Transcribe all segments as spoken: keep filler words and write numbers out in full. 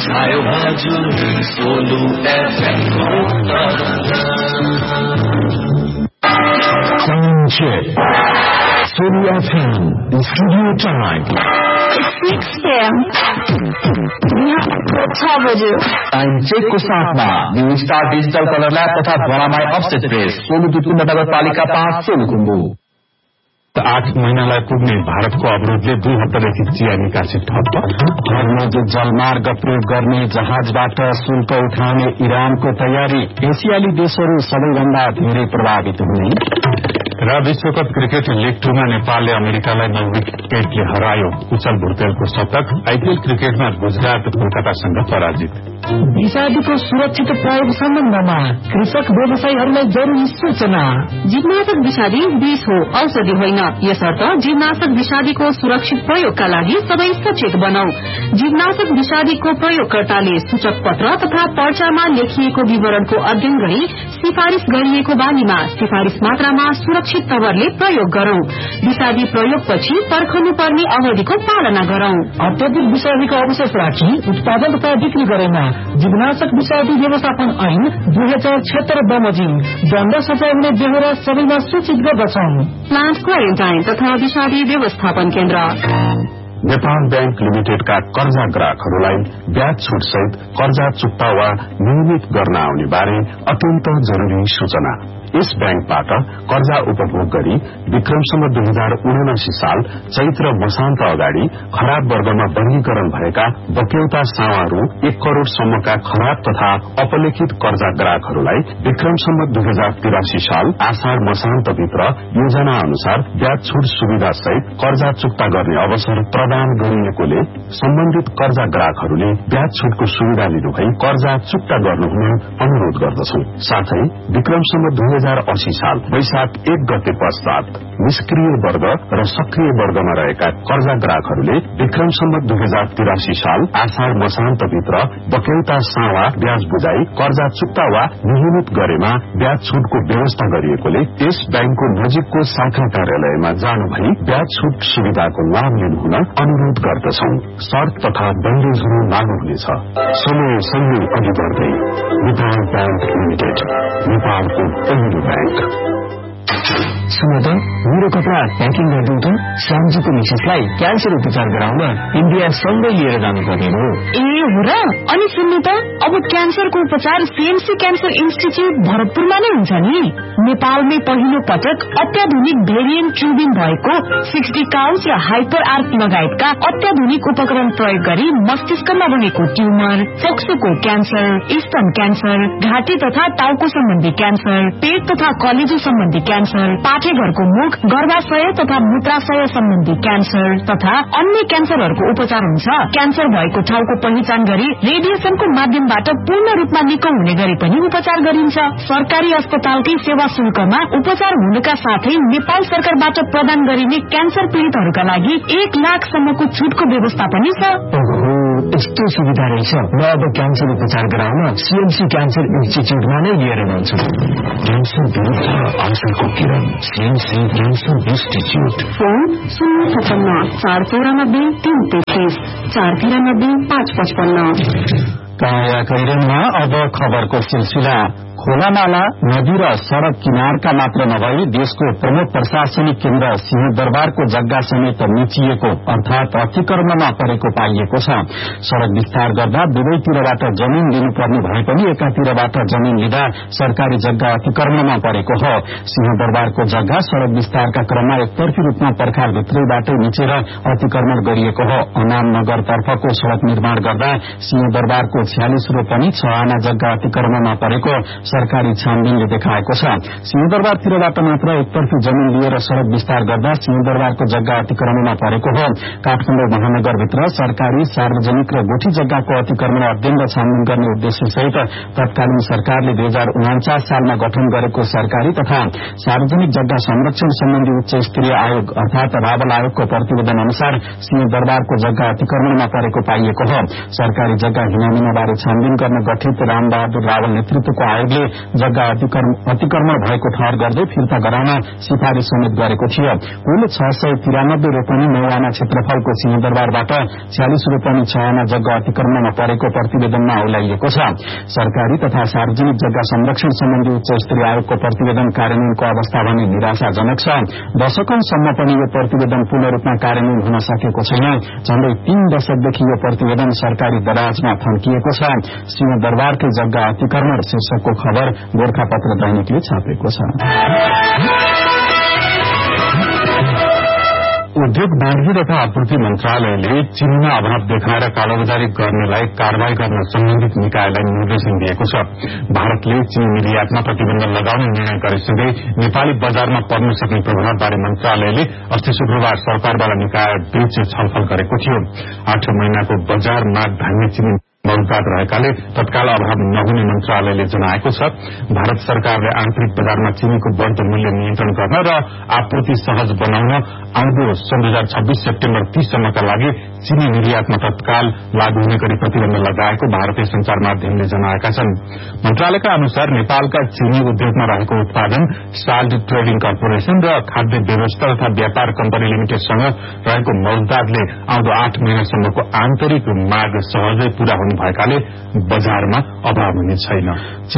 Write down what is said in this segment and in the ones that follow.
छायो हजुर Solu FM Sound check. Sodu F M, the studio time. six p.m. छ बजे time चेकको साथमा new star digital colour lab तथा बरामाई offset press Solu Durpin नगरपालिका पाँच सोलुखुम्बु। आठ महीनालाई पुग्ने भारतको अवरोधले दुई हप्तादेखि चिया निकासी ठप्प। हर्मुज जलमार्ग प्रयोग गर्ने जहाजबाट शुल्क उठाउने इरानको तयारी। एसियाली देशहरू सबैभन्दा धेरै प्रभावित हुने। र विश्वकप क्रिकेट लीग टूमा नेपालले अमेरिकालाई नौ विकेटले हरायो। कुशल भुर्तेलको शतक। आईपीएल क्रिकेटमा गुजरात कोलकातासँग पराजित। विषादीको सुरक्षित प्रयोग सम्बन्धमा कृषक व्यवसायीहरूलाई जरूरी सूचना। जीवनाशक विषादी विष हो, औषधि होइन। यसर्थ जीवनाशक विषादीको सुरक्षित प्रयोगका लागि सबै सचेत बनाऊ। जीवनाशक विषादीको प्रयोगकर्ताले सूचक पत्र तथा पर्चामा लेखिएको विवरणको अध्ययन गरी सिफारिश गरिएको बानीमा सिफारिश मात्रामा सुरक्षित तवरले प्रयोग गरौं। विषादी प्रयोगपछि पर्खनुपर्ने अवधिको पालना गरौं। अत्यधिक विषादीको अवशेष राखी उत्पादन तथा बिक्री गरेमा जीवनाशक विषादी व्यवस्थापन ऐन दुई हजार छिहत्तर बमोजिम दण्ड सजाय हुने बेहोरा सबैमा सूचित गर्दछौं। प्लान्ट क्वारेन्टाइन तथा विषादी व्यवस्थापन केन्द्र। नेपाल बैंक लिमिटेडका कर्जा ग्राहकहरूलाई ब्याज छुट सहित कर्जा चुक्ता वा नियमित गर्न आउने बारे अत्यन्त जरूरी सूचना। यस बैंकबाट कर्जा उपभोग गरी विक्रमसम्म दुई हजार उनासी साल चैत्र मसान्त अगाडि खराब वर्गमा वर्गीकरण भएका बक्यौता सावाहरू एक करोड़ सम्मका खराब तथा अपलेखित कर्जा ग्राहकहरूलाई विक्रमसम्म दुई हजार तिरासी साल आषाढ़ मसान्त भित्र योजना अनुसार ब्याज छुट सुविधा सहित कर्जा चुक्ता गर्ने अवसर प्रदान गरिएकोले सम्बन्धित कर्जा ग्राहकहरूले ब्याज छुटको सुविधा लिनुभई कर्जा चुक्ता गर्नुहुन अनुरोध गर्दछौं। साथै विक्रमसम्म दुई हजार अस्सी साल वैशाख एक गते पश्चात निष्क्रिय वर्ग र सक्रिय वर्गमा रहेका कर्जा ग्राहकहरूले विक्रमसम्म दुई हजार तिरासी साल आषाढ़ मसान्त भित्र बक्यौता सावा ब्याज बुझाई कर्जा चुक्ता वा नियमित गरेमा ब्याज छुटको व्यवस्था गरिएकोले यस बैंकको नजिकको शाखा कार्यालयमा जानु भई ब्याज छुट सुविधाको लाभ लिनुहुन अनुरोध गर्दछौं। शर्त तथा बन्देजहरू लागू हुनेछ। समय सँगै अघि बढ्दै नेपाल बैंक लिमिटेड, नेपालको पहिलो बैंक। सुन त मेरो कपडा प्याकिङ गरिदिउँ त। श्यामजीको मिसेसलाई क्यान्सर उपचार गराउन इन्डिया सँगै लिएर जानुपर्ने हो। ए हो र? अनि सुन्नु त, अब क्यान्सरको उपचार सीएमसी क्यान्सर इन्स्टिच्यूट भरतपुरमा नै हुन्छ नि। नेपालमै पहिलो पटक अत्याधुनिक भेरिएन्ट ट्युबिङ भएको सिक्सटी काउन्स र हाइपर आर्क लगायतका अत्याधुनिक उपकरण प्रयोग गरी मस्तिष्कमा रहेको ट्युमर, फोक्सोको क्यान्सर, स्तन क्यान्सर, घाँटी तथा टाउको सम्बन्धी क्यान्सर, पेट तथा कलेजो सम्बन्धी क्यान्सर, पाठेघरको मुख, गर्भाशय तथा मूत्राशय सम्बन्धी क्यान्सर तथा अन्य क्यान्सरहरूको उपचार हुन्छ। क्यान्सर भएको ठाउँको पहिचान गरी रेडिएसनको माध्यमबाट पूर्ण रूपमा निको हुने गरी पनि उपचार गरिन्छ। सरकारी अस्पतालकै सेवा शुल्कमा उपचार हुनुका साथै नेपाल सरकारबाट प्रदान गरिने क्यान्सर पीड़ितहरूका लागि एक लाख सम्मको छुटको व्यवस्था पनि छ। यस्तो सुविधा रहेछ। म अब क्यान्सर उपचार गराउन सीएमसी क्यान्सर इन्स्टिच्यूटमा नै लिएर जान्छु। क्यान्सर विरुद्ध आजको किरण सीएमसी क्यान्सर इन्स्टिच्यूट। फोन शून्य छपन्न चार चौरानब्बे तीन तेत्तीस चार तिरानब्बे पाँच पचपन्न। काया कैरनमा अब खबरको सिलसिला। खोलानाला, नदी र सड़क किनारका मात्र नभई देशको प्रमुख प्रशासनिक केन्द्र सिंहदरबारको जग्गा समेत मिचिएको अर्थात अतिक्रमणमा परेको पाइएको छ। सड़क विस्तार गर्दा दुवैतिरबाट जमीन लिनुपर्ने भए पनि एकातिरबाट जमीन लिँदा सरकारी जग्गा अतिक्रमणमा परेको हो। सिंहदरबारको जग्गा सड़क विस्तारका क्रममा एकतर्फी रूपमा पर्खाल भित्रैबाटै मिचेर अतिक्रमण गरिएको हो। अनाम नगर तर्फको सड़क निर्माण गर्दा सिंहदरबारको छयालिस रोपनी छ आना जग्गा अतिक्रमणमा परेको सरकारी छानबिनले देखाएको छ। सिंहदरबारतिरबाट मात्र एकतर्फी जमीन लिएर सड़क विस्तार गर्दा सिंहदरबारको जग्गा अतिक्रमणमा परेको हो। काठमाडौँ महानगरभित्र सरकारी, सार्वजनिक र गोठी जग्गाको अतिक्रमण अध्ययन र छानबिन गर्ने उद्देश्यसहित तत्कालीन सरकारले दुई हजार उनाचास सालमा गठन गरेको सरकारी तथा सार्वजनिक जग्गा संरक्षण सम्बन्धी उच्च स्तरीय आयोग अर्थात रावल आयोगको प्रतिवेदन अनुसार सिंहदरबारको जग्गा अतिक्रमणमा परेको पाइएको हो। सरकारी जग्गा हिनामिना बारे छानबिन गर्न गठित रामबहादुर रावल नेतृत्वको आयोगले बोर्डले जग्गा अतिक्रमण भएको ठहर गर्दै फिर्ता गराउन सिफारिश समेत गरेको थियो। कुल छ सय तिरानब्बे रोपनी नौआना क्षेत्रफलको सिंहदरबारबाट छयालिस रोपनी छ आना जग्गा अतिक्रमणमा परेको प्रतिवेदनमा औलाइएको छ। सरकारी तथा सार्वजनिक जग्गा संरक्षण सम्बन्धी उच्च स्तरीय आयोगको प्रतिवेदन कार्यान्वयनको अवस्था भने निराशाजनक छ। दशकौंसम्म पनि यो प्रतिवेदन पूर्ण रूपमा कार्यान्वयन हुन सकेको छैन। झण्डै तीन दशकदेखि यो प्रतिवेदन सरकारी दराजमा थन्किएको छ। सिंहदरबारकै जग्गा अतिक्रमण शीर्षकको खबर गोरखापत्र दैनिकले छापेको छ। उद्योग वाणिज्य तथा आपूर्ति मन्त्रालयले चीनमा अभाव देखाएर कालोबजारी गर्नेलाई कारवाही गर्न सम्बन्धित निकायलाई निर्देशन दिएको छ। भारतले चीनी निर्यातमा प्रतिबन्ध लगाउने निर्णय गरेसँगै नेपाली बजारमा पर्न सक्ने प्रभावबारे मन्त्रालयले अस्ति शुक्रबार सरकारवाला निकाय बीच छलफल गरेको थियो। आठ महिनाको बजार माग धान्य चीनी बहुतायत रहेकाले तत्काल अभाव नहुने मन्त्रालयले जनाएको छ। भारत सरकारले आन्तरिक बजारमा चीनीको बढ़दो मूल्य नियन्त्रण गर्न र आपूर्ति सहज बनाउन आउँदो सन् दुई हजार छब्बीस सेप्टेम्बर तीससम्मका लागि चीनी निर्यातमा तत्काल लागू हुने गरी प्रतिबन्ध लगाएको भारतीय संचार माध्यमले जनाएका छन्। मन्त्रालयका अनुसार नेपालका चीनी उद्योगमा रहेको उत्पादन साल्ट ट्रेडिङ कर्पोरेशन र खाद्य व्यवस्था तथा व्यापार कम्पनी लिमिटेडसँग रहेको मौजदातले आउँदो आठ महिनासम्मको आन्तरिक माग सहजै पूरा हुने भएकाले बजारमा अभाव हुने छैन।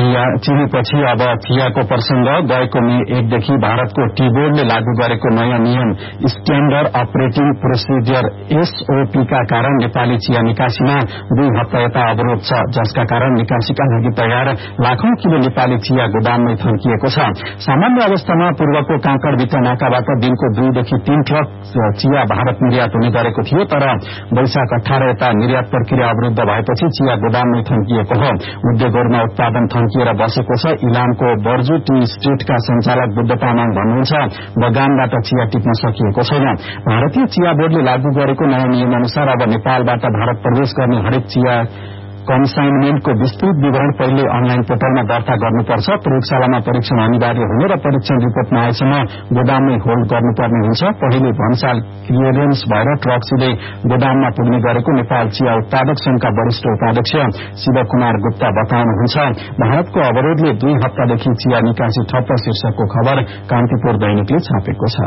चीनीपछि अब चियाको प्रसंग। गएको मे एकदेखि भारतको टी बोर्डले लागू गरेको नयाँ नियम स्ट्याण्डर्ड अपरेटिङ प्रोसिडियर एसओपी का कारण नेपाली चिया निकासीमा दुई हप्ता यता अवरोध छ, जसका कारण निकासीका लागि तयार लाखौं किलो नेपाली चिया गोदाममै थन्किएको छ। सामान्य अवस्थामा पूर्वको काँकड़भित्र नाकाबाट दिनको दुईदेखि तीन ट्रक चिया भारत निर्यात हुने गरेको थियो, तर वैशाख अठार यता निर्यात प्रक्रिया अवरुद्ध भएपछि चिया गोदाममै थन्किएको हो। उद्योगहरूमा उत्पादन थन्किएर बसेको छ। इलामको बर्जु टी स्टेटका संचालक बुद्ध तामाङ भन्नुहुन्छ, बगानबाट चिया टिप्न सकिएको छैन। भारतीय चिया बोर्डले लागू गरेको नयाँ नियम अनुसार अब नेपालबाट भारत प्रवेश गर्ने हरेक चिया कन्साइनमेन्टको विस्तृत विवरण पहिले अनलाइन पोर्टलमा दर्ता गर्नुपर्छ। प्रयोगशालामा परीक्षण अनिवार्य हुने र परीक्षण रिपोर्ट नआएसम्म गोदाममै होल्ड गर्नुपर्ने हुन्छ। पहिले भन्साल क्लियरेन्स भएर ट्रक सिधै गोदाममा पुग्ने गरेको नेपाल चिया उत्पादक संघका वरिष्ठ उपाध्यक्ष शिव कुमार गुप्ता बताउनुहुन्छ। भारतको अवरोधले दुई हप्तादेखि चिया निकासी ठप्प शीर्षकको खबर कान्तिपुर दैनिकले छापेको छ।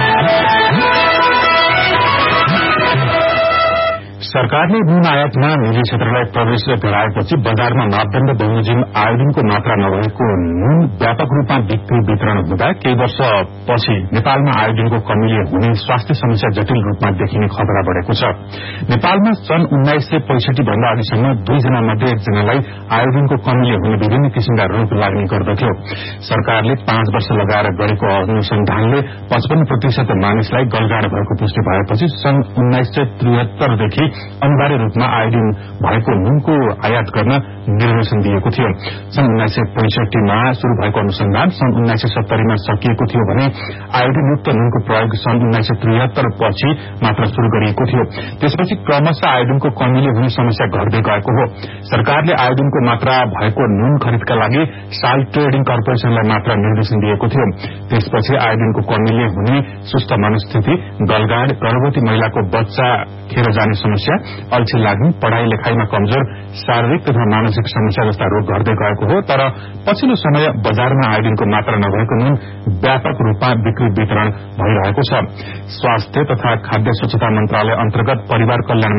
सरकारले नुन आयातमा निजी क्षेत्रलाई प्रवेश गराएपछि बजारमा मापदण्ड बमोजिम आयोडिनको मात्रा नभएको नुन व्यापक रूपमा बिक्री वितरण हुँदा केही वर्षपछि नेपालमा आयोडिनको कमीले हुने स्वास्थ्य समस्या जटिल रूपमा देखिने खतरा बढ़ेको छ। नेपालमा सन् उन्नाइस सय पैंसठी भन्दा अघिसम्म दुईजना मध्ये एकजनालाई आयोडिनको कमीले हुने विभिन्न किसिमका रोग लाग्ने गर्दथ्यो। सरकारले पाँच वर्ष लगाएर गरेको अनुसन्धानले पचपन्न प्रतिशत मानिसलाई गलगाड भएको पुष्टि भएपछि सन् उन्नाइस सय त्रिहत्तरदेखि अनिवार्य रूपमा आयोडिन भएको नुनको आयात गर्न निर्देशन दिएको थियो। सन् उन्नाइस सय पैंसठीमा शुरू भएको अनुसन्धान सन् उन्नाइस सय सत्तरीमा सकिएको थियो भने आयोडिनयुक्त नुनको प्रयोग सन् उन्नाइस सय त्रिहत्तर पछि मात्र शुरू गरिएको थियो। त्यसपछि क्रमशः आयोडिनको कमीले हुने समस्या घट्दै गएको हो। सरकारले आयोडिनको मात्रा भएको नुन खरिदका लागि साल्ट ट्रेडिङ कर्पोरेशनलाई मात्र निर्देशन दिएको थियो। त्यसपछि आयोडिनको कमीले हुने सुस्त मनस्थिति, गलगाड, गर्भवती महिलाको बच्चा खेर जाने समस्या, अल्छी लाग्ने, पढ़ाई लेखाईमा कमजोर, शारीरिक तथा मानसिक समस्या जस्ता रोग घट्दै गएको हो। तर पछिल्लो समय बजारमा आयोडिनको मात्रा नभएको नुन व्यापक रूपमा बिक्री वितरण भइरहेको छ। स्वास्थ्य तथा खाद्य स्वच्छता मन्त्रालय अन्तर्गत परिवार कल्याण